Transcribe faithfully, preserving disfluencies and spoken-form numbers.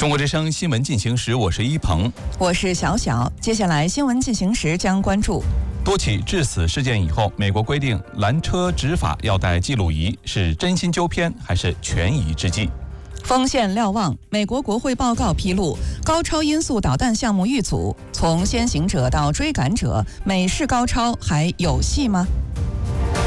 中国之声新闻进行时，我是一鹏， 我是小小。接下来新闻进行时将关注多起致死事件以后，美国规定拦车执法要带记录仪，是真心纠偏还是权宜之计？ 锋线瞭望，美国国会报告披露，高超音速导弹项目遇阻，从先行者到追赶者，美式高超还有戏吗？